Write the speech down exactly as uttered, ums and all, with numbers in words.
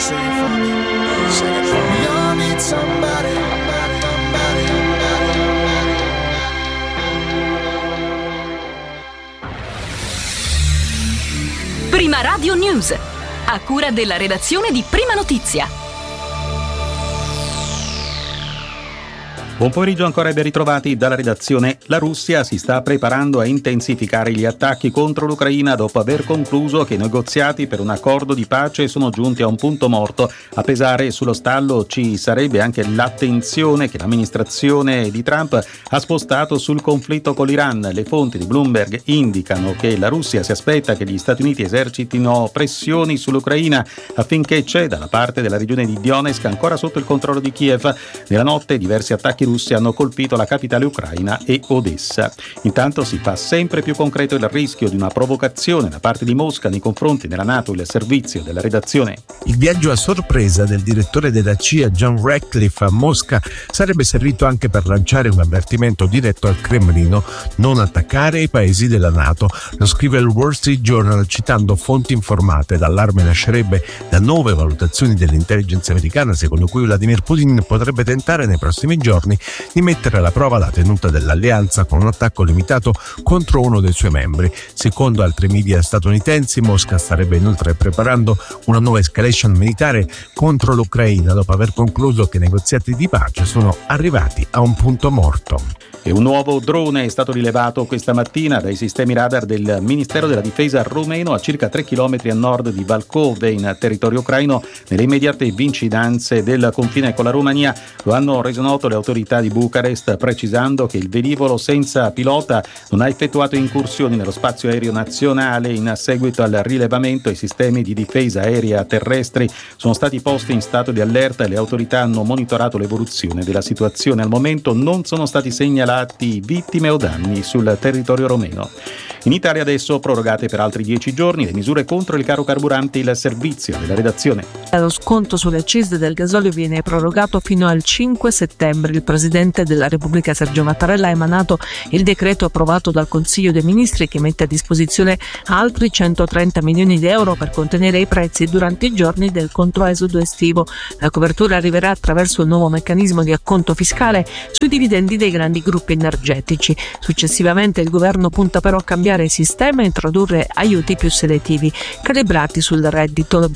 Sing it for me, sing it for me. We all need somebody, somebody, somebody, somebody, somebody. Prima Radio News, a cura della redazione di Prima Notizia. Buon pomeriggio ancora e ben ritrovati dalla redazione. La Russia si sta preparando a intensificare gli attacchi contro l'Ucraina dopo aver concluso che i negoziati per un accordo di pace sono giunti a un punto morto. A pesare sullo stallo ci sarebbe anche l'attenzione che l'amministrazione di Trump ha spostato sul conflitto con l'Iran. Le fonti di Bloomberg indicano che la Russia si aspetta che gli Stati Uniti esercitino pressioni sull'Ucraina affinché ceda la parte della regione di Donetsk ancora sotto il controllo di Kiev. Nella notte diversi attacchi russi hanno colpito la capitale ucraina e Odessa. Intanto si fa sempre più concreto il rischio di una provocazione da parte di Mosca nei confronti della NATO. Il servizio della redazione. Il viaggio a sorpresa del direttore della C I A John Ratcliffe a Mosca sarebbe servito anche per lanciare un avvertimento diretto al Cremlino: non attaccare i paesi della NATO. Lo scrive il Wall Street Journal citando fonti informate. L'allarme nascerebbe da nuove valutazioni dell'intelligence americana secondo cui Vladimir Putin potrebbe tentare nei prossimi giorni di mettere alla prova la tenuta dell'alleanza con un attacco limitato contro uno dei suoi membri. Secondo altri media statunitensi, Mosca starebbe inoltre preparando una nuova escalation militare contro l'Ucraina dopo aver concluso che i negoziati di pace sono arrivati a un punto morto. E un nuovo drone è stato rilevato questa mattina dai sistemi radar del Ministero della Difesa rumeno a circa tre chilometri a nord di Valkove, in territorio ucraino, nelle immediate vicinanze del confine con la Romania. Lo hanno reso noto le autorità di Bucarest, precisando che il velivolo senza pilota non ha effettuato incursioni nello spazio aereo nazionale. In seguito al rilevamento, i sistemi di difesa aerea terrestri sono stati posti in stato di allerta e le autorità hanno monitorato l'evoluzione della situazione. Al momento non sono stati segnalati vittime o danni sul territorio romeno. In Italia adesso prorogate per altri dieci giorni le misure contro il caro carburanti. Il servizio della redazione. Lo sconto sulle accise del gasolio viene prorogato fino al cinque settembre. Il Presidente della Repubblica Sergio Mattarella ha emanato il decreto approvato dal Consiglio dei Ministri che mette a disposizione altri centotrenta milioni di euro per contenere i prezzi durante i giorni del controesodo estivo. La copertura arriverà attraverso il nuovo meccanismo di acconto fiscale sui dividendi dei grandi gruppi energetici. Successivamente il governo punta però a cambiare il sistema e introdurre aiuti più selettivi, calibrati sul reddito